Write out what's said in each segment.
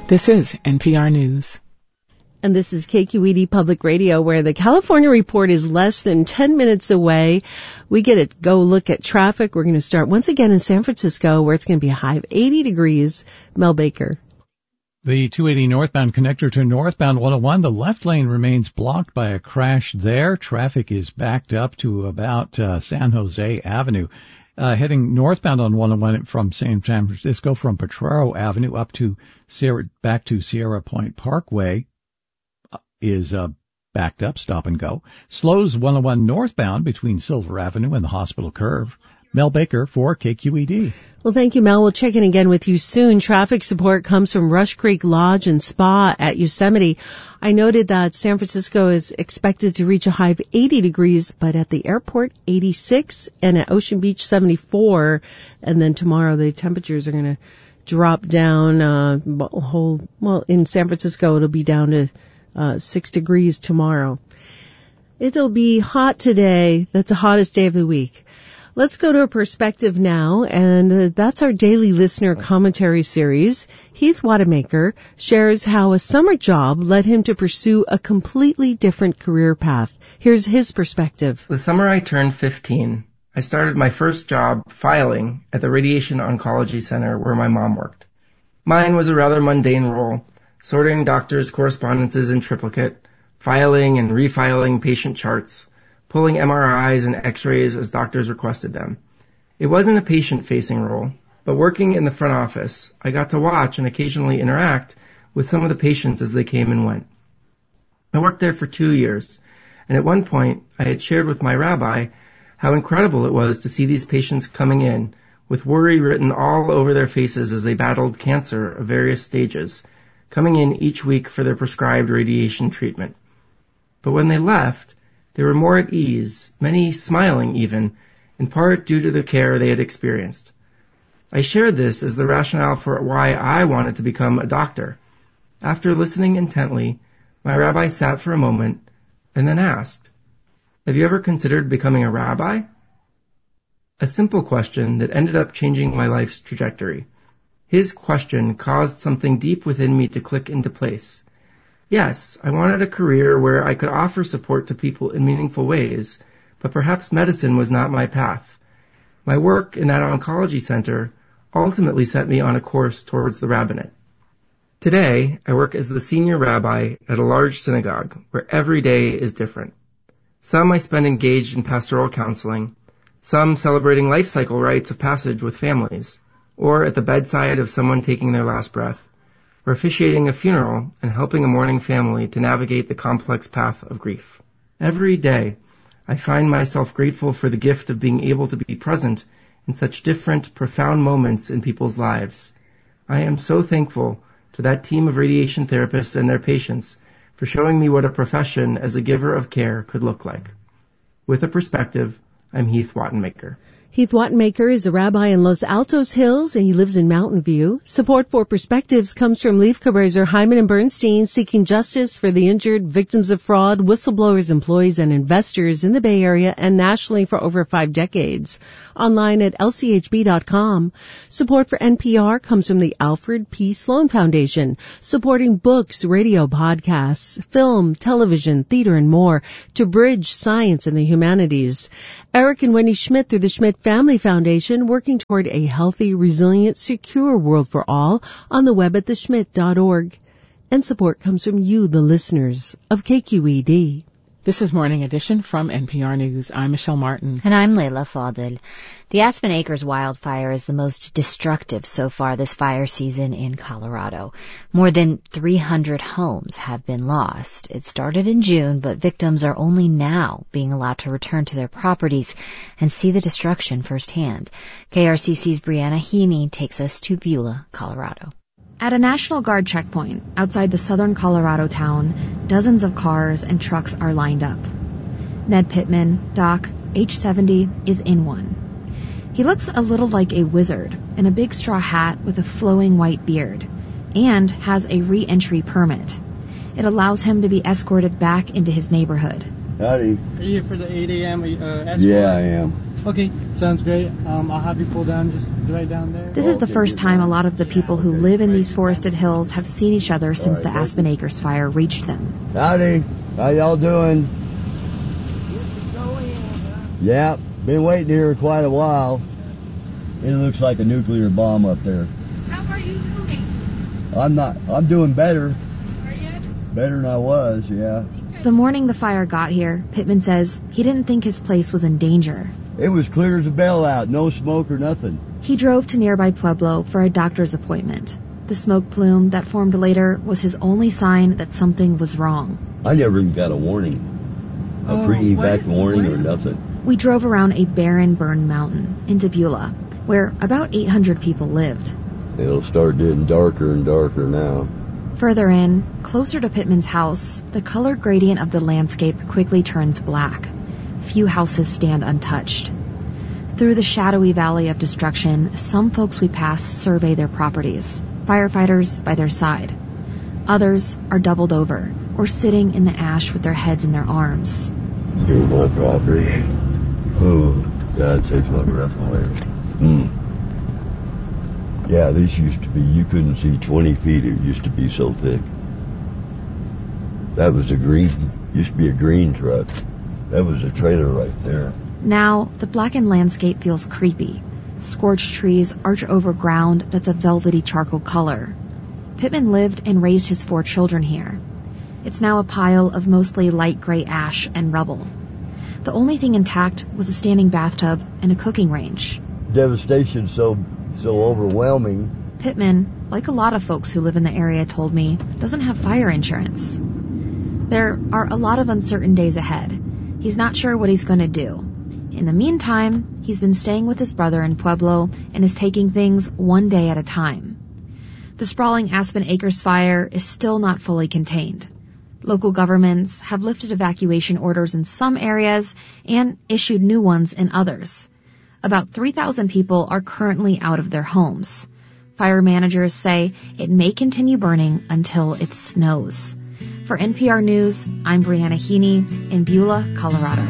This is NPR News. And this is KQED Public Radio, where the California Report is less than 10 minutes away. We get to go look at traffic. We're going to start once again in San Francisco, where it's going to be a high of 80 degrees. Mel Baker. The 280 northbound connector to northbound 101, the left lane remains blocked by a crash there. Traffic is backed up to about San Jose Avenue. Heading northbound on 101 from San Francisco from Potrero Avenue up to back to Sierra Point Parkway is backed up, stop and go. Slows 101 northbound between Silver Avenue and the Hospital Curve. Mel Baker for KQED. Well, thank you, Mel. We'll check in again with you soon. Traffic support comes from Rush Creek Lodge and Spa at Yosemite. I noted that San Francisco is expected to reach a high of 80 degrees, but at the airport, 86, and at Ocean Beach, 74. And then tomorrow, the temperatures are going to drop down, in San Francisco, it'll be down to 6 degrees tomorrow. It'll be hot today. That's the hottest day of the week. Let's go to a perspective now, and that's our daily listener commentary series. Heath Wademaker shares how a summer job led him to pursue a completely different career path. Here's his perspective. The summer I turned 15, I started my first job filing at the Radiation Oncology Center where my mom worked. Mine was a rather mundane role, sorting doctors' correspondences in triplicate, filing and refiling patient charts, pulling MRIs and X-rays as doctors requested them. It wasn't a patient-facing role, but working in the front office, I got to watch and occasionally interact with some of the patients as they came and went. I worked there for 2 years, and at one point I had shared with my rabbi how incredible it was to see these patients coming in with worry written all over their faces as they battled cancer of various stages, coming in each week for their prescribed radiation treatment. But when they left, they were more at ease, many smiling even, in part due to the care they had experienced. I shared this as the rationale for why I wanted to become a doctor. After listening intently, my rabbi sat for a moment and then asked, "Have you ever considered becoming a rabbi?" A simple question that ended up changing my life's trajectory. His question caused something deep within me to click into place. Yes, I wanted a career where I could offer support to people in meaningful ways, but perhaps medicine was not my path. My work in that oncology center ultimately set me on a course towards the rabbinate. Today, I work as the senior rabbi at a large synagogue where every day is different. Some I spend engaged in pastoral counseling, some celebrating life cycle rites of passage with families, or at the bedside of someone taking their last breath, or officiating a funeral and helping a mourning family to navigate the complex path of grief. Every day, I find myself grateful for the gift of being able to be present in such different, profound moments in people's lives. I am so thankful to that team of radiation therapists and their patients for showing me what a profession as a giver of care could look like. With a perspective, I'm Heath Wademaker. Heath Wademaker is a rabbi in Los Altos Hills, and he lives in Mountain View. Support for Perspectives comes from Leif Cabraser, Hyman and Bernstein, seeking justice for the injured, victims of fraud, whistleblowers, employees, and investors in the Bay Area and nationally for over 5 decades. Online at lchb.com. Support for NPR comes from the Alfred P. Sloan Foundation, supporting books, radio, podcasts, film, television, theater, and more to bridge science and the humanities. Eric and Wendy Schmidt through the Schmidt Family Foundation, working toward a healthy, resilient, secure world for all, on the web at theschmidt.org. And support comes from you, the listeners of KQED. This is Morning Edition from NPR News. I'm Michelle Martin. And I'm Leila Fadel. The Aspen Acres wildfire is the most destructive so far this fire season in Colorado. More than 300 homes have been lost. It started in June, but victims are only now being allowed to return to their properties and see the destruction firsthand. KRCC's Brianna Heaney takes us to Beulah, Colorado. At a National Guard checkpoint outside the southern Colorado town, dozens of cars and trucks are lined up. Ned Pittman, Doc, age 70, is in one. He looks a little like a wizard in a big straw hat with a flowing white beard, and has a re-entry permit. It allows him to be escorted back into his neighborhood. Howdy. Are you here for the 8 a.m. escort? Yeah, I am. Okay, sounds great. I'll have you pull down just right down there. This is the first time a lot of the people who live in these forested hills have seen each other since the Aspen Acres fire reached them. Howdy. How y'all doing? Yeah, been waiting here quite a while. It looks like a nuclear bomb up there. How are you doing? I'm doing better. Are you? Better than I was, yeah. The morning the fire got here, Pittman says he didn't think his place was in danger. It was clear as a bell out, no smoke or nothing. He drove to nearby Pueblo for a doctor's appointment. The smoke plume that formed later was his only sign that something was wrong. I never even got a warning. A pre-evac warning or nothing. We drove around a barren, burned mountain into Beulah, where about 800 people lived. It'll start getting darker and darker now. Further in, closer to Pittman's house, the color gradient of the landscape quickly turns black. Few houses stand untouched. Through the shadowy valley of destruction, some folks we pass survey their properties, firefighters by their side. Others are doubled over or sitting in the ash with their heads in their arms. Here's my property. Oh, God takes my breath away. Yeah, this used to be, you couldn't see 20 feet. It used to be so thick. That was used to be a green truck. That was a trailer right there. Now, the blackened landscape feels creepy. Scorched trees arch over ground that's a velvety charcoal color. Pittman lived and raised his 4 children here. It's now a pile of mostly light gray ash and rubble. The only thing intact was a standing bathtub and a cooking range. Devastation so overwhelming. Pittman, like a lot of folks who live in the area told me, doesn't have fire insurance. There are a lot of uncertain days ahead. He's not sure what he's going to do. In the meantime, he's been staying with his brother in Pueblo and is taking things one day at a time. The sprawling Aspen Acres fire is still not fully contained. Local governments have lifted evacuation orders in some areas and issued new ones in others. About 3,000 people are currently out of their homes. Fire managers say it may continue burning until it snows. For NPR News, I'm Brianna Heaney in Beulah, Colorado.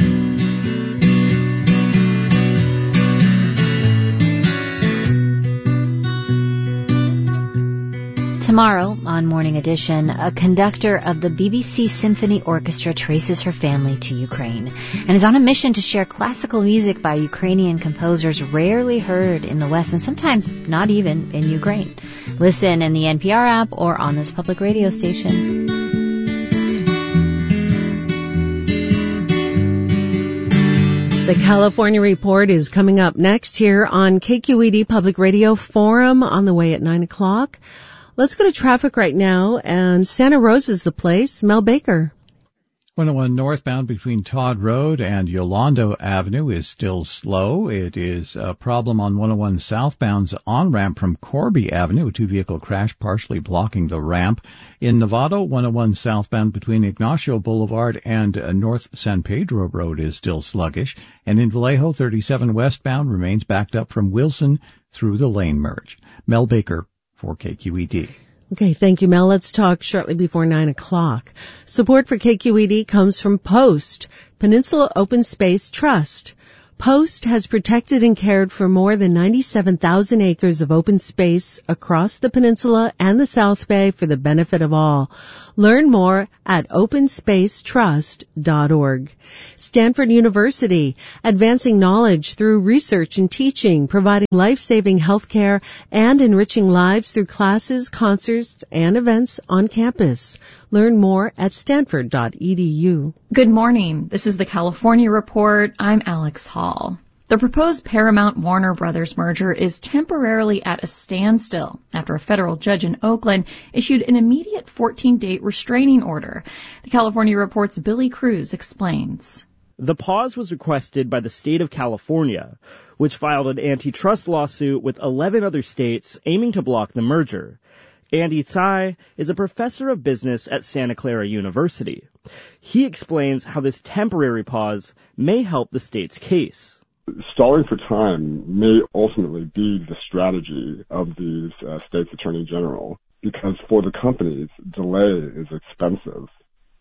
Tomorrow, on Morning Edition, a conductor of the BBC Symphony Orchestra traces her family to Ukraine and is on a mission to share classical music by Ukrainian composers rarely heard in the West and sometimes not even in Ukraine. Listen in the NPR app or on this public radio station. The California Report is coming up next here on KQED Public Radio Forum on the way at 9 o'clock. Let's go to traffic right now, and Santa Rosa's the place. Mel Baker. 101 northbound between Todd Road and Yolando Avenue is still slow. It is a problem on 101 southbound's on-ramp from Corby Avenue. A 2-vehicle crash partially blocking the ramp. In Novato, 101 southbound between Ignacio Boulevard and North San Pedro Road is still sluggish. And in Vallejo, 37 westbound remains backed up from Wilson through the lane merge. Mel Baker for KQED. Okay, thank you, Mel. Let's talk shortly before 9 o'clock. Support for KQED comes from Post, Peninsula Open Space Trust. Post has protected and cared for more than 97,000 acres of open space across the peninsula and the South Bay for the benefit of all. Learn more at openspacetrust.org. Stanford University, advancing knowledge through research and teaching, providing life-saving healthcare and enriching lives through classes, concerts, and events on campus. Learn more at stanford.edu. Good morning. This is the California Report. I'm Alex Hall. The proposed Paramount-Warner Brothers merger is temporarily at a standstill after a federal judge in Oakland issued an immediate 14-day restraining order. The California Report's Billy Cruz explains. The pause was requested by the state of California, which filed an antitrust lawsuit with 11 other states aiming to block the merger. Andy Tsai is a professor of business at Santa Clara University. He explains how this temporary pause may help the state's case. Stalling for time may ultimately be the strategy of the state's attorney general, because for the companies, delay is expensive.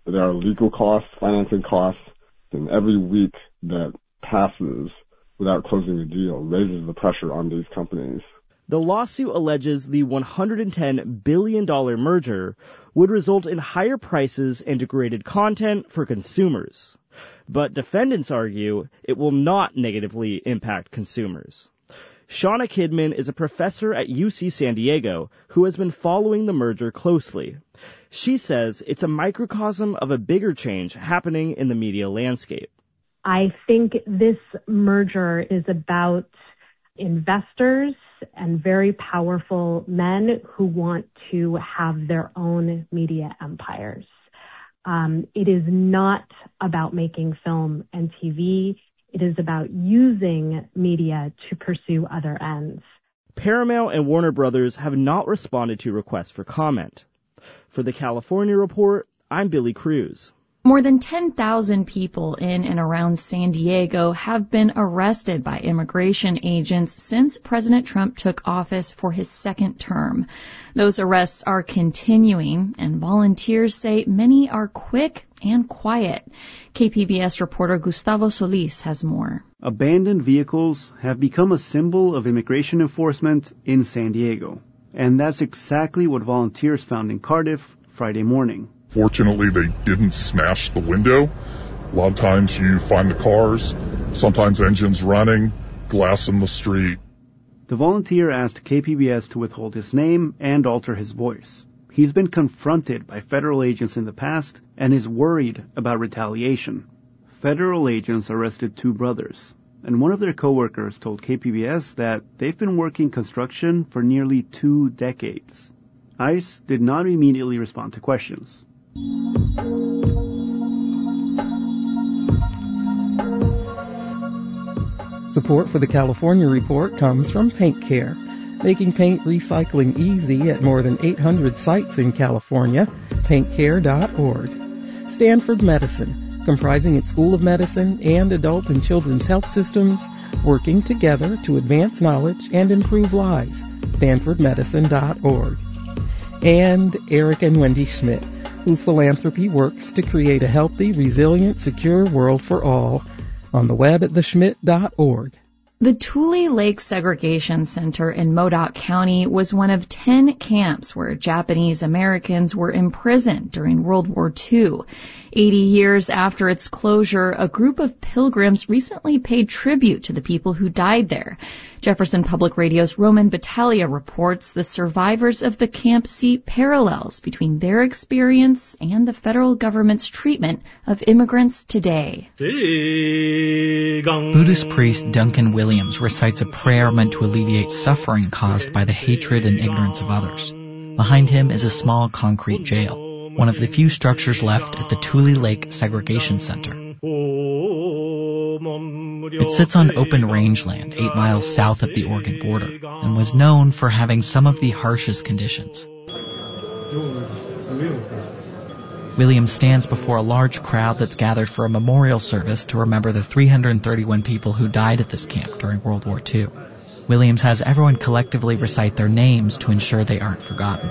There are legal costs, financing costs, and every week that passes without closing the deal raises the pressure on these companies. The lawsuit alleges the $110 billion merger would result in higher prices and degraded content for consumers. But defendants argue it will not negatively impact consumers. Shauna Kidman is a professor at UC San Diego who has been following the merger closely. She says it's a microcosm of a bigger change happening in the media landscape. I think this merger is about investors and very powerful men who want to have their own media empires. It is not about making film and TV. It is about using media to pursue other ends. Paramount and Warner Brothers have not responded to requests for comment. For the California Report, I'm Billy Cruz. More than 10,000 people in and around San Diego have been arrested by immigration agents since President Trump took office for his second term. Those arrests are continuing, and volunteers say many are quick and quiet. KPBS reporter Gustavo Solis has more. Abandoned vehicles have become a symbol of immigration enforcement in San Diego. And that's exactly what volunteers found in Cardiff Friday morning. Fortunately, they didn't smash the window. A lot of times you find the cars, sometimes engines running, glass in the street. The volunteer asked KPBS to withhold his name and alter his voice. He's been confronted by federal agents in the past and is worried about retaliation. Federal agents arrested two brothers, and one of their coworkers told KPBS that they've been working construction for nearly 2 decades. ICE did not immediately respond to questions. Support for the California Report comes from Paint Care, making paint recycling easy at more than 800 sites in California. PaintCare.org. Stanford Medicine, comprising its School of Medicine and Adult and Children's Health Systems, working together to advance knowledge and improve lives. StanfordMedicine.org. And Eric and Wendy Schmidt, whose philanthropy works to create a healthy, resilient, secure world for all. On the web at theschmidt.org. The Tule Lake Segregation Center in Modoc County was one of 10 camps where Japanese Americans were imprisoned during World War II. 80 years after its closure, a group of pilgrims recently paid tribute to the people who died there. Jefferson Public Radio's Roman Battaglia reports the survivors of the camp see parallels between their experience and the federal government's treatment of immigrants today. Buddhist priest Duncan Williams recites a prayer meant to alleviate suffering caused by the hatred and ignorance of others. Behind him is a small concrete jail, one of the few structures left at the Tule Lake Segregation Center. It sits on open rangeland 8 miles south of the Oregon border and was known for having some of the harshest conditions. Williams stands before a large crowd that's gathered for a memorial service to remember the 331 people who died at this camp during World War II. Williams has everyone collectively recite their names to ensure they aren't forgotten.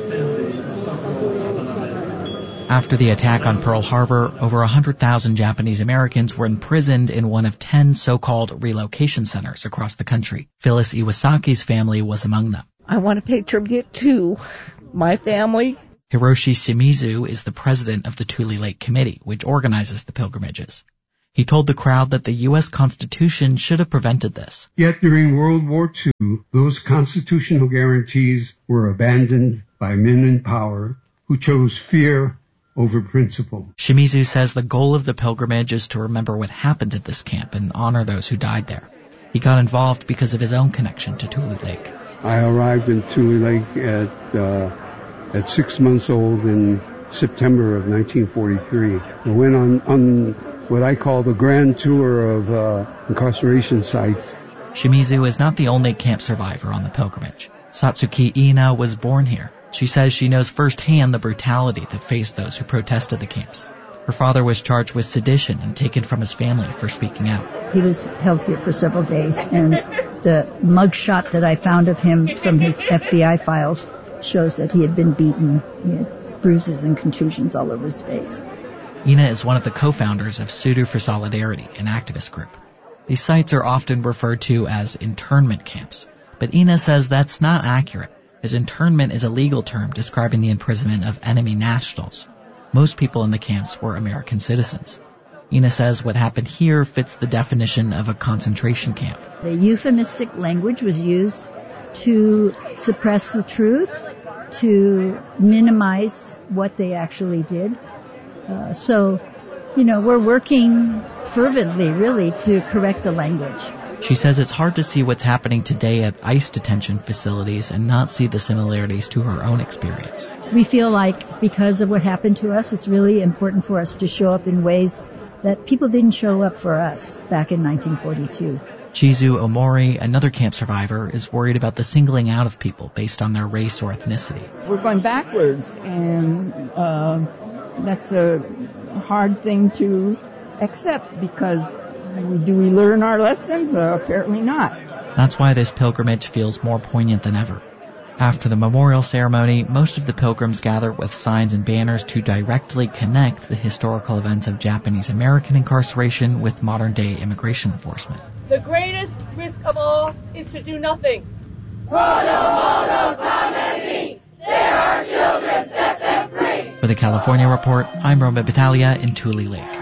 After the attack on Pearl Harbor, over 100,000 Japanese Americans were imprisoned in one of 10 so-called relocation centers across the country. Phyllis Iwasaki's family was among them. I want to pay tribute to my family. Hiroshi Shimizu is the president of the Tule Lake Committee, which organizes the pilgrimages. He told the crowd that the U.S. Constitution should have prevented this. Yet during World War II, those constitutional guarantees were abandoned by men in power who chose fear over principle. Shimizu says the goal of the pilgrimage is to remember what happened at this camp and honor those who died there. He got involved because of his own connection to Tule Lake. I arrived in Tule Lake at 6 months old in September of 1943. I went on what I call the grand tour of incarceration sites. Shimizu is not the only camp survivor on the pilgrimage. Satsuki Ina was born here. She says she knows firsthand the brutality that faced those who protested the camps. Her father was charged with sedition and taken from his family for speaking out. He was held here for several days, and the mugshot that I found of him from his FBI files shows that he had been beaten. He had bruises and contusions all over his face. Ina is one of the co-founders of Sudo for Solidarity, an activist group. These sites are often referred to as internment camps, but Ina says that's not accurate, as internment is a legal term describing the imprisonment of enemy nationals. Most people in the camps were American citizens. Ina says what happened here fits the definition of a concentration camp. The euphemistic language was used to suppress the truth, to minimize what they actually did. We're working fervently, really, to correct the language. She says it's hard to see what's happening today at ICE detention facilities and not see the similarities to her own experience. We feel like because of what happened to us, it's really important for us to show up in ways that people didn't show up for us back in 1942. Chizu Omori, another camp survivor, is worried about the singling out of people based on their race or ethnicity. We're going backwards, and that's a hard thing to accept because do we learn our lessons? Apparently not. That's why this pilgrimage feels more poignant than ever. After the memorial ceremony, most of the pilgrims gather with signs and banners to directly connect the historical events of Japanese American incarceration with modern-day immigration enforcement. The greatest risk of all is to do nothing. There are children, set them free. For the California Report, I'm Roma Battaglia in Tule Lake.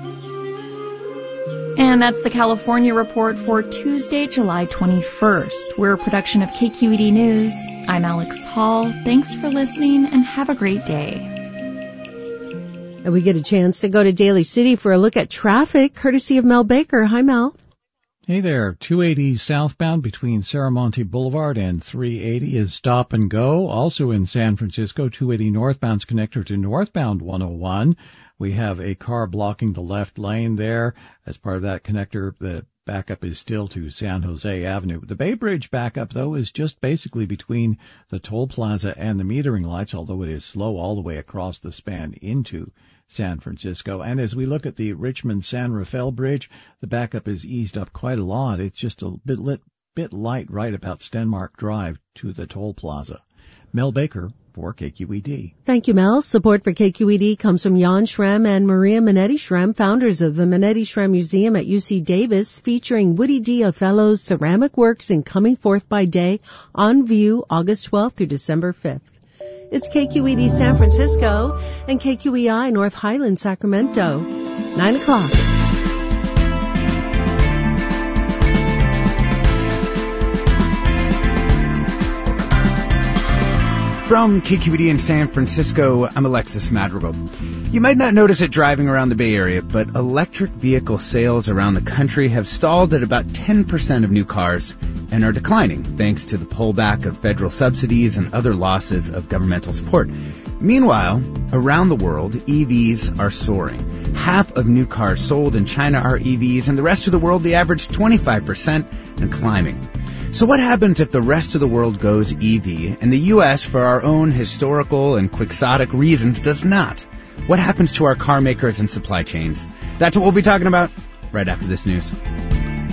And that's the California Report for Tuesday, July 21st. We're a production of KQED News. I'm Alex Hall. Thanks for listening and have a great day. And we get a chance to go to Daly City for a look at traffic, courtesy of Mel Baker. Hi, Mel. Hey there. 280 southbound between Saramonte Boulevard and 380 is stop and go. Also in San Francisco, 280 northbound's connector to northbound 101. We have a car blocking the left lane there. As part of that connector, the backup is still to San Jose Avenue. The Bay Bridge backup, though, is just basically between the toll plaza and the metering lights, although it is slow all the way across the span into San Francisco. And as we look at the Richmond-San Rafael Bridge, the backup is eased up quite a lot. It's just a bit light right about Stenmark Drive to the toll plaza. Mel Baker for KQED. Thank you, Mel. Support for KQED comes from Jan Schrem and Maria Minetti Schrem, founders of the Minetti Schrem Museum at UC Davis, featuring Woody D. Othello's ceramic works in Coming Forth by Day on view August 12th through December 5th. It's KQED San Francisco and KQEI North Highland, Sacramento. 9 o'clock. From KQED in San Francisco, I'm Alexis Madrigal. You might not notice it driving around the Bay Area, but electric vehicle sales around the country have stalled at about 10% of new cars and are declining thanks to the pullback of federal subsidies and other losses of governmental support. Meanwhile, around the world, EVs are soaring. Half of new cars sold in China are EVs, and the rest of the world, the average 25% and climbing. So what happens if the rest of the world goes EV and the U.S., for our own historical and quixotic reasons, does not? What happens to our car makers and supply chains? That's what we'll be talking about right after this news.